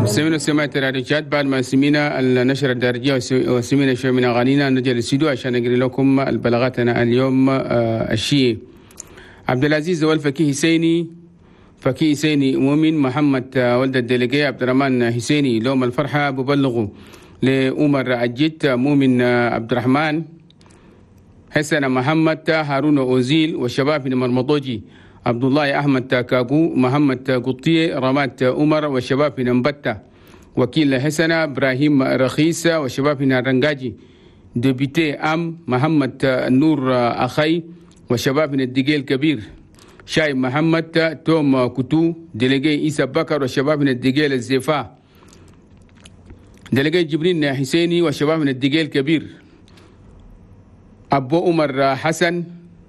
سمينا سمعت الرجال بعد ما سمينا النشرة الدارجية وسمينا شوية من أغانينا نجي للاستديو عشان نقري لكم البلاغاتنا اليوم. الشيء عبد العزيز والفكي حسيني فكي حسيني مؤمن محمد ولد الدلقي عبد الرحمن حسيني لوم الفرحة ببلغوا لأمر عجيت مؤمن عبد الرحمن حسن محمد هارون أوزيل والشباب من مرمطوجي عبد الله أحمد كاكو محمد قطية رمات عمر والشباب من مبتة وكيل حسن إبراهيم رخيص والشباب من الرنجاجي دبيتي محمد نور أخي والشباب من الدقيل كبير شايب محمد توم كتو دلقي إيسا بكر والشباب من الدقيل الزيفا دلقي جبرين حسيني والشباب من الدقيل كبير أبو عمر حسن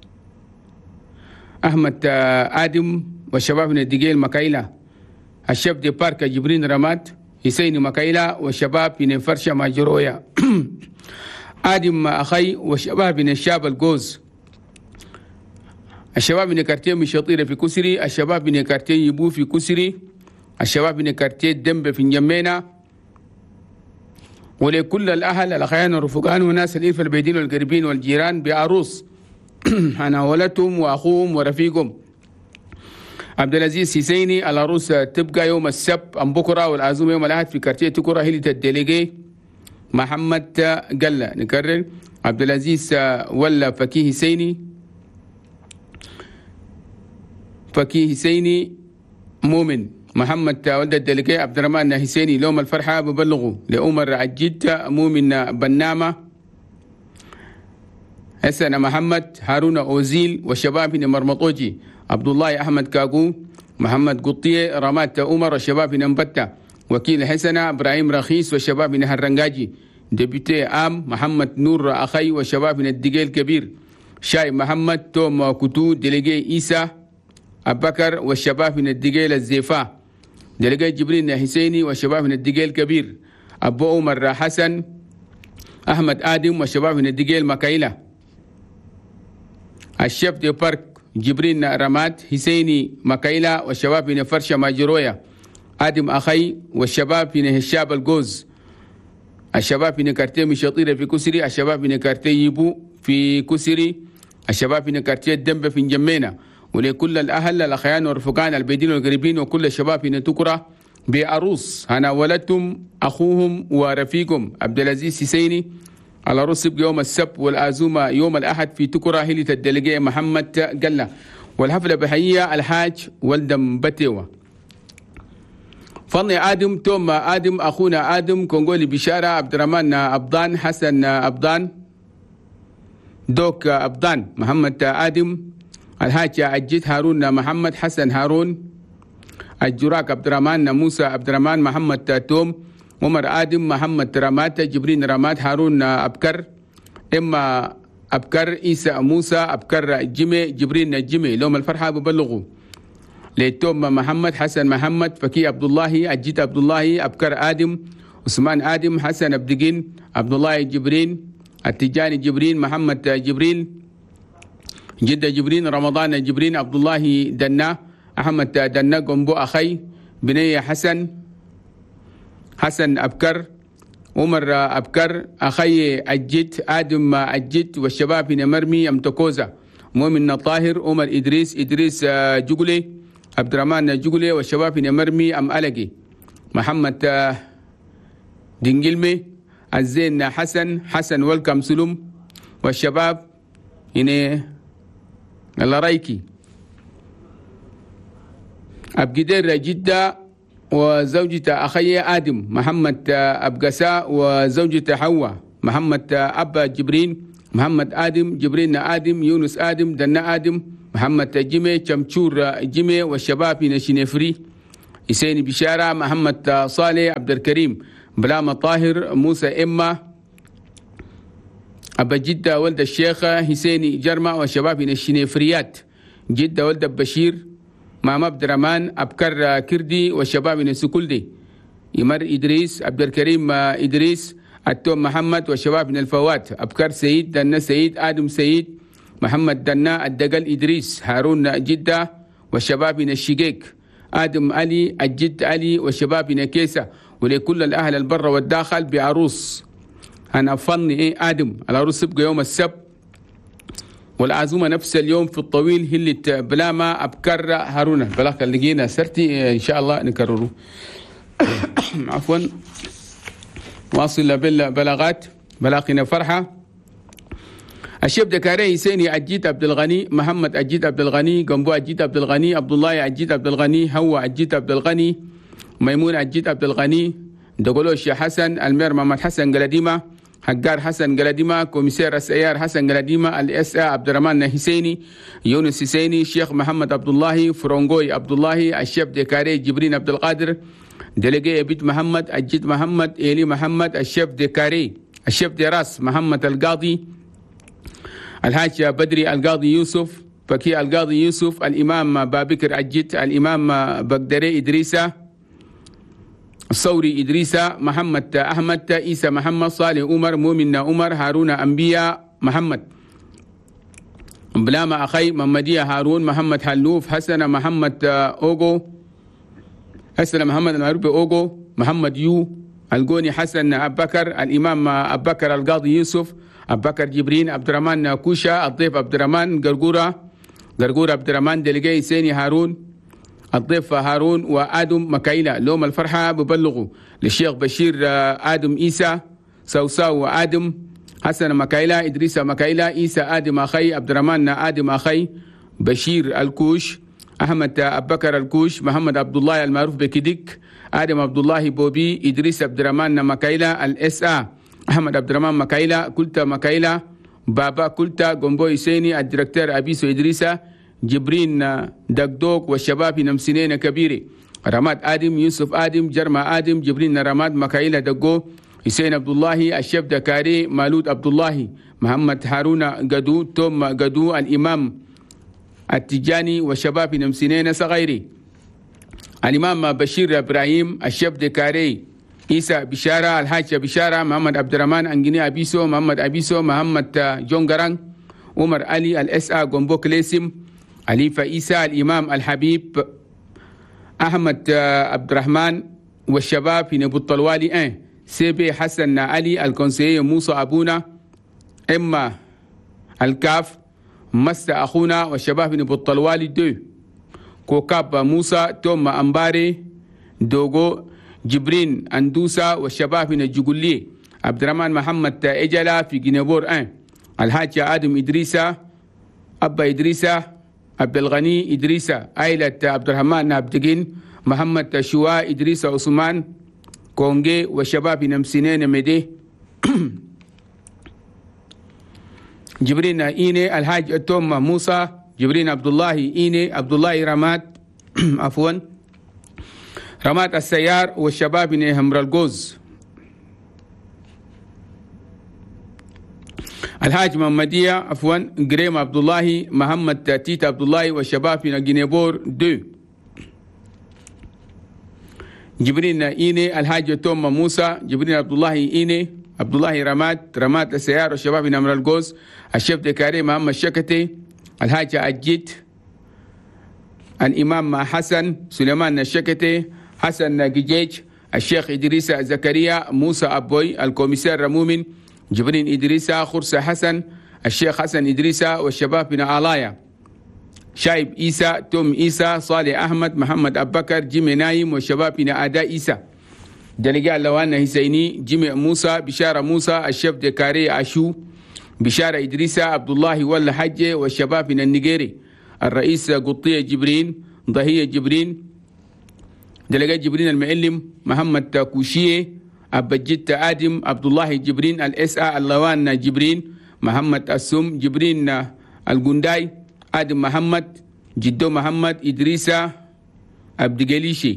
أحمد آدم والشباب من الدقيل مكايلة الشاب دي بارك جبرين رمات حسين مكايلة والشباب من فرشة ماجرويا آدم أخي والشباب من الشاب الجوز الشباب من كارتيه مشطيرة في كسري الشباب من كارتيه يبو في كسري الشباب من كارتيه دمب في نجمينا ولكل الأهل الأخيان والرفقان والناس الإلف البيدين والقريبين والجيران بعروس أنا ولدهم وأخوهم ورفيقهم عبد العزيز حسيني. العروس تبقى يوم السبت أم بكرة والعزومة يوم الأحد في كارتيه تكرة هيلة الدليجي محمد قلة. نكرر عبد العزيز ولا فكي حسيني فكي حسيني مؤمن محمد ولد الدلقي عبد الرحمن حسيني لوم الفرحة ببلغوا لأمر عجيت مؤمن بنامة حسن محمد هارون أوزيل والشباب من مرمطوجي عبد الله أحمد كاكو محمد قطية رمات عمر والشباب من مبتة وكيل حسن إبراهيم رخيص والشباب من هرنجاجي دبيتي محمد نور أخي والشباب من الدقيل كبير شايب محمد توم كتو دلقي إيسا أبكر والشباب من الدقيل الزيفا دلقي جبرين حسيني والشباب من الدقيل كبير أبو عمر حسن أحمد آدم والشباب من الدقيل مكايلة الشيف دي بارك جبرين رمات حسيني مكايلة والشباب من فرشة ماجرويا آدم أخي والشباب من هشاب الجوز الشباب من كارتيه مشطيرة في كسري الشباب من كارتيه يبو في كسري الشباب من كارتيه دمب في نجمينا ولكل الأهل الأخيان والرفقان البيدين والقريبين وكل الشباب من تكرة بعروس أنا ولدتم أخوهم ورفيقهم عبد العزيز حسيني. العروس يوم السبت والعزومة يوم الأحد في تكرة هيلة الدلقية محمد قلة والحفلة بحية الحاج ولدم بتيوة فضني آدم توم آدم أخونا آدم كونغولي بشارة عبد الرحمن أبضان حسن أبضان دوك أبضان محمد آدم الحاج عجيت هارون محمد حسن هارون الجراك عبد الرحمن موسى عبد الرحمن محمد توم عمر آدم محمد رمات جبرين رمات هارون أبكر إما أبكر إيسى موسى أبكر جمي جبرين جمي لوم الفرحة ببلغوا لتوم محمد حسن محمد فكي عبد الله أجيت عبد الله أبكر آدم عثمان آدم حسن أبدقين عبد الله جبرين التجاني جبرين محمد جبرين جدة جبرين رمضان جبرين عبد الله دنا أحمد دنا قنبو أخي بني حسن أبكر عمر أبكر أخي أجيت آدم أجيت والشباب من مرمي أمتكوزة مؤمن طاهر عمر إدريس جقلي عبد الرحمن جقلي والشباب من مرمي أم ألقي محمد دنجلمي الزين حسن والكم سلم والشباب هنا الله رايكي أبقدر جدة وزوجة أخي آدم محمد أبقساء وزوجة حواء محمد أبا جبرين محمد آدم جبرين آدم يونس آدم دنا آدم محمد جمي شمشور جمي والشباب نشنفري حسين بشارة محمد صالح عبد الكريم بلام طاهر موسى إما أبا جدة ولد الشيخ حسين جرمة والشباب نشنفريات جدة ولد بشير مام عبد الرحمن أبكر كردي والشباب من السكولدي يمر إدريس عبد الكريم إدريس التوم محمد والشباب من الفوات أبكر سيد دنا سيد آدم سيد محمد دنا الدقل إدريس هارون جدة والشباب من الشقيق آدم علي الجد علي والشباب من كيسة ولكل الأهل البر والداخل بعروس أنا فني آدم. العروس يبقى يوم السبت، والعزومة نفس اليوم في الطويل هلة بلاما أبكر هارون. بلاك اللي جينا سرتي إن شاء الله نكرره. عفوا. واصل بالبلاغات بلاقينا فرحة. الشيخ دكاري حسيني عجيت عبد الغني، محمد عجيت عبد الغني، قنبو عجيت عبد الغني، عبد الله عجيت عبد الغني، هوا عجيت عبد الغني، ميمون عجيت عبد الغني، دقولو الشيخ حسن، المير محمد حسن قلديمة، حقار حسن قلديمة، كوميسير السيار حسن قلديمة، الاس عبد الرحمن حسيني، يونس حسيني، الشيخ محمد عبد الله، فرونغوي عبد الله، الشيخ دكاري جبرين عبد القادر، دلقي بيت محمد، أجيت محمد، إيلي محمد، الشيخ دكاري، الشيخ دراس محمد القاضي، الحاج بدري القاضي يوسف، فكي القاضي يوسف، الإمام بابكر أجيت، الإمام بقدري إدريسة، الصوري إدريسة، محمد أحمد، عيسى محمد، صالح عمر، مؤمن عمر، هارون أنبياء محمد، بلاما أخي، محمدية هارون، محمد حلوف، حسن محمد أوغو، حسن محمد المعروف أوغو، محمد يو، القوني حسن أبو بكر، الإمام أبو بكر القاضي يوسف، أبو بكر جبرين، عبد الرحمن كوشا، الضيف عبد الرحمن قرقورة عبد الرحمن، دلقي سيني هارون، الضيف هارون، وآدم مكايلة. لوم الفرحة ببلغوا للشيخ بشير آدم إيسى، سوساو وآدم، حسن مكايلة، إدريس مكايلة، إيسى آدم أخي، عبد الرحمن آدم أخي، بشير الكوش، أحمد أبو بكر الكوش، محمد عبد الله المعروف بكديك، آدم عبد الله بوبي، إدريس عبد الرحمن مكايلة، الإس أحمد عبد الرحمن مكايلة، كلتا مكايلة، بابا كلتا، قنبوي سيني، الدكتور أبيسو إدريسة، جبرين دقدوق، والشباب نمسنين كبيري، رماد آدم، يوسف آدم، جرما آدم، جبرين رماد مكايلة دقو، حسين عبد الله، الشيخ دكاري، مالود عبد الله، محمد هارون قدو، توم قدو، الإمام التجاني، والشباب نمسنين صغيري، الإمام بشير إبراهيم، الشيخ دكاري، عيسى بشارة، الحاج بشارة، محمد عبد الرحمن أنجني أبيسو، محمد أبيسو، محمد جونغران، عمر علي، الإس قنبو كليسم، عليفة عيسى، الإمام الحبيب، أحمد عبد الرحمن، والشباب في نبو الطلوالي سيبي حسن علي، الكونسيي موسى أبونا، إما الكاف مست أخونا، والشباب في نبو الطلوالي 2 كوكاب موسى، توم أمباري، دوغو، جبرين أندوسا، والشباب في نجوغولي، عبد الرحمن محمد إجلا في جنبور الحاج آدم إدريسة، أبا إدريسة، عبد الغني إدريسة، عائلة عبد الرحمن عبدين، محمد شواء إدريسة عثمان كونجي، والشباب نمسينين مدي جبرين إيني، الحاج توم موسى، جبرين عبد الله إيني، عبد الله رماد عفوا رماد السيار، والشباب همر الجوز، الحاج محمدية عفوا قريم عبد الله، محمد تيت عبد الله، والشباب في جنيبور 2 جبرين إيني، الحاج توم موسى، جبرين عبد الله إيني، عبد الله رماد السيار، والشباب في نمر الجوز، الشيخ دكاري محمد شكتي، الحاج أجيت، الإمام حسن سليمان الشكتي، حسن جيجيج، الشيخ إدريس زكريا، موسى أبوي، الكوميسار مؤمن، جبرين إدريسة، خرسة حسن، الشيخ حسن إدريسة، والشباب بن علايا، شايب إيسى، توم إيسى، صالح أحمد، محمد أبو بكر، جيمي نايم، والشباب بن أداء إيسى، دلقاء اللوان حسيني، جيمي موسى، بشارة موسى، الشيخ دكاري عشو، بشارة إدريسة، عبد الله ولا حجة، والشباب بن النيجيري، الرئيس قطية جبرين، ضهية جبرين، دلقاء جبرين المعلم، محمد كوشيه، أبجت آدم، عبد الله جبرين، الإساء اللوان جبرين، محمد السم، جبرين الجنداي، آدم محمد، جدو محمد، إدريسة عبد جليشي،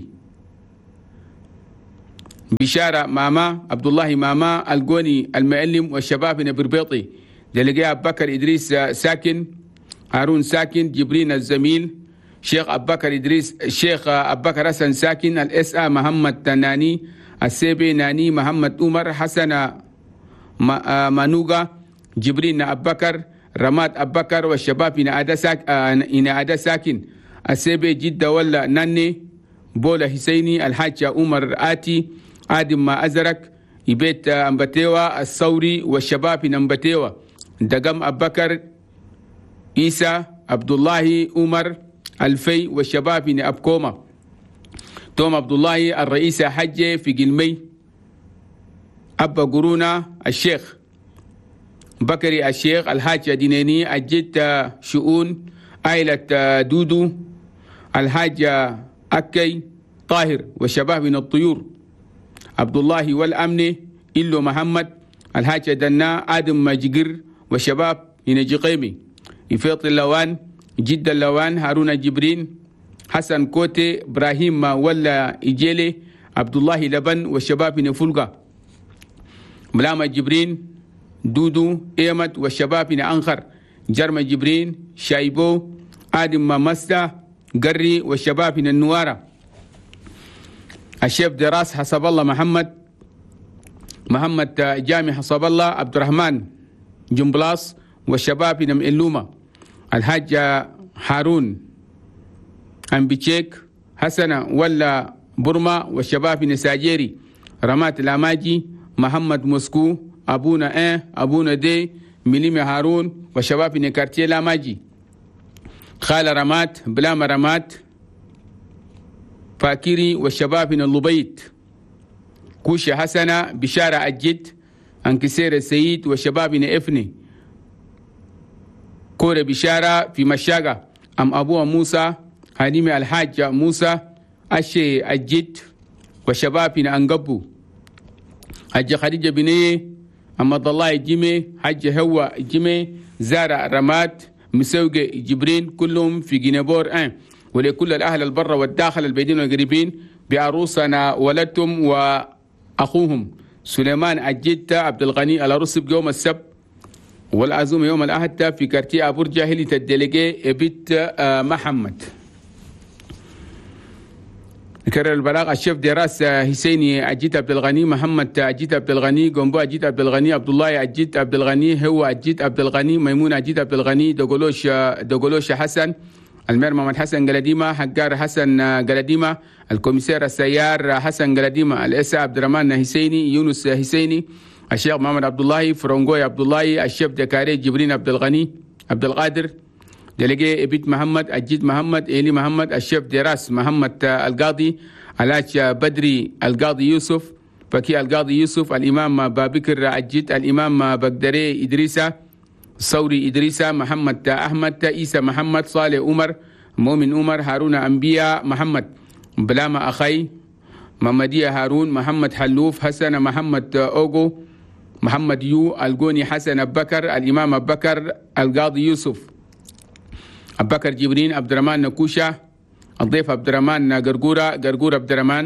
بشارة ماما، عبد الله ماما، القوني المعلم، والشباب نبربيطي، دلقاء أبو بكر إدريس ساكن، هارون ساكن، جبرين الزميل، شيخ أبو بكر إدريس، الشيخ أبو بكر حسن ساكن، الإساء محمد تناني، السيبي ناني، محمد عمر، حسن مانوغا، جبرين أبو بكر، رماد أبو بكر، والشباب إن أدا ساكن، السيبي جدة ولا ناني، بولا حسيني، الحاج عمر آتي، آدم ما أزرك يبيت أمبتيوة الثوري والشباب في أمبتيوة دقم أبو بكر عيسى عبد الله عمر الفي والشباب في أبكومة توم عبد الله الرئيس حج في قلمي أبا قرونا الشيخ بكري الشيخ الحاج دينيني أجد شؤون عائلة دودو الحاج أكي طاهر والشباب من الطيور عبد الله والأمن إلو محمد الحاج دنا آدم مجقر والشباب من جقيمي إفيط اللوان جد اللوان هارون جبرين حسن كوتي إبراهيم ولا إجيلي عبد الله لبن والشباب من فلقة ملامة جبرين دودو إيمت والشباب من أنخر جرم جبرين شايبو آدم مستا قري والشباب من النوارة الشيف دراس حسب الله محمد جامع حسب الله عبد الرحمن جنبلاس والشباب من إلومة الحاج هارون أمبيتشيك حسنة ولا برما والشباب من ساجيري رمات الأماجي محمد موسكو أبونا دي مليم هارون والشباب من كارتيه الأماجي خال رمات بلام رمات فاكيري والشباب من اللبيت كوشة حسنة بشارة الجد انكسير السيد والشباب من إفني كورة بشارة في مشاقة أم أبوه موسى حليمي الحاج موسى أشي الجد والشباب من أنقبو حج خديجة بنيه أمد الله جيمي حج هو جيمي زارع رمات مسوقة جبرين كلهم في جنبور ولكل الأهل البر والداخل البعيدين والقريبين بعروسنا ولدتم وأخوهم سليمان الجد عبد الغني العروس يوم السبت والعزوم يوم الأحد في كارتيه أبور جاهلي تدلقي إبت محمد. كرر البلاغ الشيف دراس حسيني أجيت عبد الغني محمد أجيت عبد الغني قنبو أجيت عبد الغني عبد الله أجيت عبد الغني هو أجيت عبد الغني ميمون أجيت عبد الغني دقولوش حسن المير محمد حسن قلديمة حقار حسن قلديمة الكوميسير السيار حسن قلديمة الإسا عبد الرحمن حسيني يونس حسيني الشيخ محمد عبد الله فرونغوي عبد الله الشيف دكاري جبرين عبد الغني عبد القادر دلقي إبيت محمد أجيد محمد إيلي محمد الشيف دراس محمد القاضي علاج بدري القاضي يوسف فكي القاضي يوسف الإمام بابكر أجيد الإمام بقدري إدريسة صوري إدريسة محمد أحمد عيسى محمد صالح عمر مؤمن عمر هارون أنبياء محمد بلامة أخي محمدية هارون محمد حلوف حسن محمد أوغو محمد يو القوني حسن أبو بكر الإمام أبو بكر القاضي يوسف أبو بكر جبرين عبد الرحمن نكوشة الضيف عبد الرحمن قرقورة عبد الرحمن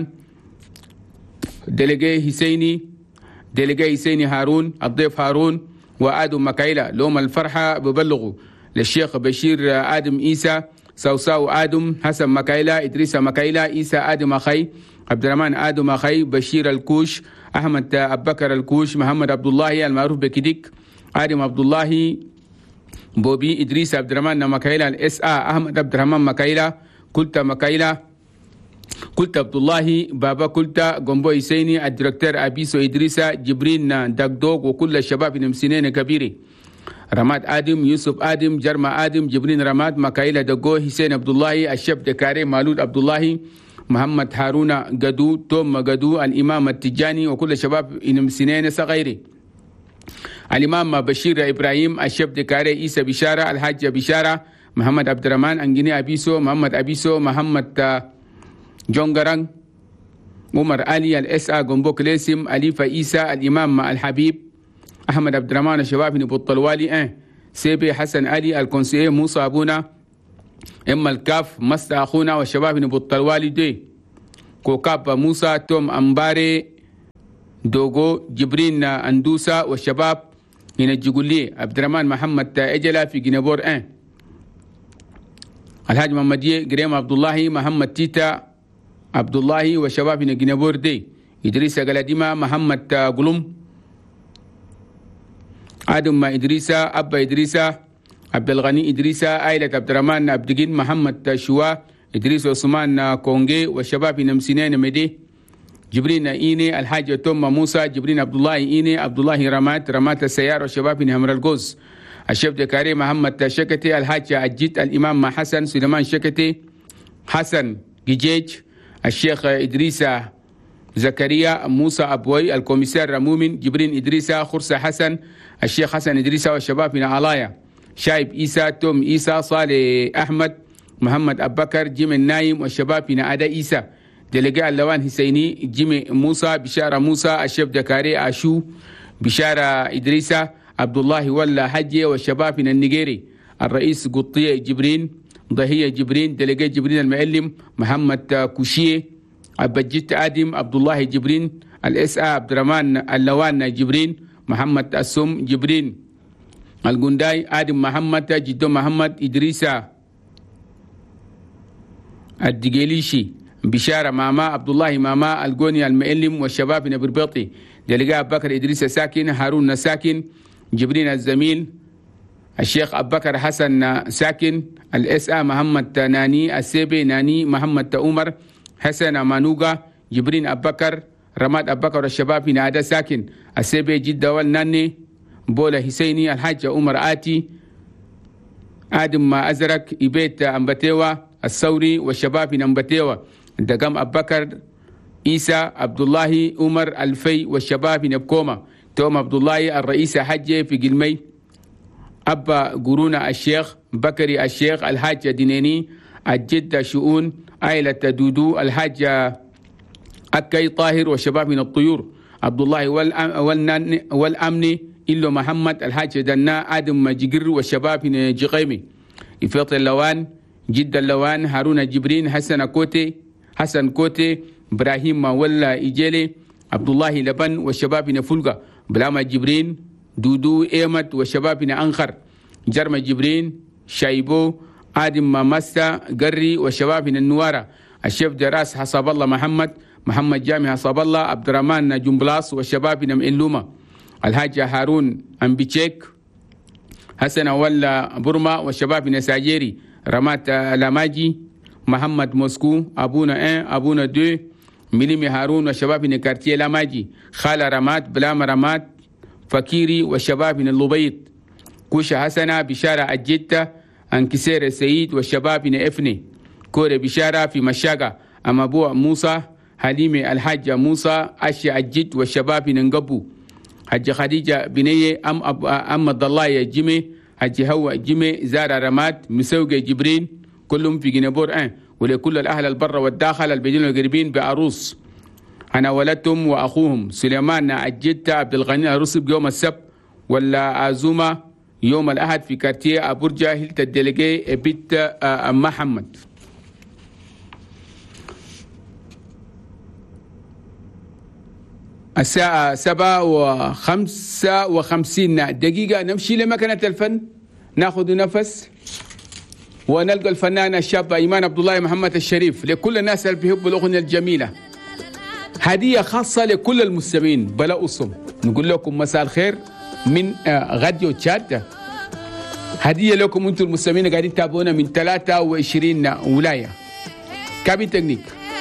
دلقي حسيني هارون الضيف هارون وآدم مكايلة لوم الفرحة ببلغوا للشيخ بشير آدم إيسى سوساو آدم حسن مكايلة إدريس مكايلة إيسى آدم أخي عبد الرحمن آدم أخي بشير الكوش أحمد أبو بكر الكوش محمد عبد الله المعروف بكديك آدم عبد الله بوبي إدريس عبد الرحمن مكايلة الإسا أحمد عبد الرحمن مكايلة كلتا مكايلة كلتا عبد الله بابا كلتا قنبو حسيني الدكتور أبيسو إدريسا جبرين داكدوك وكل الشباب نمسينين كبيري رماد آدم يوسف آدم جرما آدم جبرين رماد مكايلة دقو حسين عبد الله الشيف دكاري مالود عبد الله محمد هارون قدو توم قدو الإمام التجاني وكل الشباب نمسينين صغيري الإمام بشير إبراهيم الشيف دكاري إيسى بشارة الحاج بشارة محمد عبد الرحمن أنجني أبيسو محمد جونغران عمر علي الإسا قنبو كليسم أليفة إيسى الإمام الحبيب أحمد عبد الرحمن الشباب بن بطلوالي سيبي حسن علي الكونسيي موسى أبونا إما الكاف مست أخونا والشباب بن بطلوالي دي كوكاب موسى توم أمباري دوغو جبرين أندوسا والشباب من الجيغولي عبد الرحمن محمد إجلا في جنبور الحاج محمدية قريم عبد الله محمد تيتا عبد الله وشباب من جنبور دي إدريس قلديمة محمد قلوم آدم إدريسا أبا إدريسا عبد الغني إدريسا عائلة عبد الرحمن عبدين محمد شوا إدريس عثمان كونغي والشباب نمسينين مدي جبرين إيني الحاج توم موسى جبرين عبد الله إيني عبد الله رمات السيارة والشباب نهمر القوس الشيخ دكاري محمد شكتي الحاج أجيت الإمام حسن سليمان شكتي حسن جيجيج الشيخ إدريس زكريا موسى أبوي الكوميسار رمومن جبرين إدريس خرسة حسن الشيخ حسن إدريس والشباب من علايا شايب إيسا توم إيسا صالح أحمد محمد أبو بكر جيم النايم والشباب من أدا إيسا دلقاء اللوان حسيني جيم موسى بشارة موسى الشيخ دكاري أشو بشارة إدريسة عبد الله ولا حجي والشباب من النيجيري الرئيس قطية جبرين ضهية جبرين دلقاء جبرين المعلم محمد كوشيه أبجيت آدم عبد الله جبرين الإس عبد الرحمن اللوان جبرين محمد السم جبرين الجنداي آدم محمد جدو محمد إدريسة الدقيليشي بشارة ماما عبد الله ماما الجوني المعلم والشباب من بربيطي دلقاء أبو بكر إدريس ساكن هارون ساكن جبرين الزميل الشيخ أبو بكر حسن ساكن الإس محمد ناني السيبي ناني محمد عمر حسن مانوغا جبرين أبو بكر رماد أبو بكر الشباب من عدا ساكن السيبي جدة والناني بولا حسيني الحاج عمر آتي آدم ما أزرك إبيت أمبتيوا الثوري والشباب من أمبتيوا دقام أبو بكر إيسى عبد الله عمر الفي والشباب من بكوما توم عبد الله الرئيس حج في قلمي أبا قرونا الشيخ بكري الشيخ الحاج دينيني الجدة شؤون عائلة دودو الحاج أكي طاهر والشباب من الطيور عبد الله والأمن إلو محمد الحاج دنا آدم مجقر والشباب من جقيمي إفاط اللوان جد اللوان هارون جبرين حسن كوتي إبراهيم ولا إجيلي عبد الله لبن والشباب من فلقة بلاما جبرين دودو إيمت والشباب من أنخر جرم جبرين شايبو آدم مامسا قري والشباب من النوارة الشيف دراس حساب الله محمد جامع حساب الله عبد الرحمن جنبلاس والشباب من إلوما الحاج هارون أمبيتشيك حسن ولا برما والشباب من ساجيري رمات لاماجي محمد موسكو أبونا 2 مليمي هارون والشباب من كارتيه لاماجي خالة رمات بلام رمات فكيري والشباب من اللبيط كوشة حسنة بشارة الجدة انكسير السيد والشباب من إفني كوري بشارة في مشاقة أما أبو موسى حليمي الحاج موسى أشي الجد والشباب من نقبو حج خديجة بنية أم الضلاية جيمي حج هوا جيمي زارة رمات مسوقة جبرين كلهم في جنبور ولكل الأهل البر والداخل البيدين والقريبين بعروس أنا ولدتهم وأخوهم سليمان الجدة عبد الغني الرسب يوم السبت ولا عزومة يوم الأحد في كارتيه أبورجا هيلت الدلقي بيت محمد. الساعة 7:55 دقيقة نمشي لمكنة الفن ناخذ نفس ونلقى الفنانة الشابة إيمان عبد الله محمد الشريف لكل الناس اللي بيحبوا الأغنية الجميلة. هدية خاصة لكل المستمعين بلا أصم نقول لكم مساء الخير من راديو تشاد. هدية لكم أنتم المستمعين قاعدين تتابعونا من 23 ولاية. كابين تكنيك